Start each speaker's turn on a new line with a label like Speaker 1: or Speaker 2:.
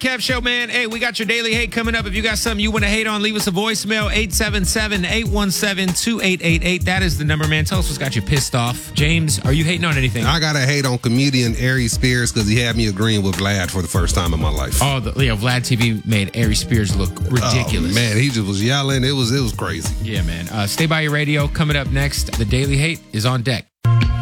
Speaker 1: Kev Show, man. Hey, we got your daily hate coming up. If you got something you want to hate on, leave us a voicemail, 877-817-2888. That is the number, man. Tell us what's got you pissed off. James, are you hating on anything?
Speaker 2: I got to hate on comedian Aries Spears because he had me agreeing with Vlad for the first time in my life.
Speaker 1: Oh, Vlad TV made Aries Spears look ridiculous.
Speaker 2: Oh, man, he just was yelling. It was crazy.
Speaker 1: Yeah, man. Stay by your radio. Coming up next, the daily hate is on deck.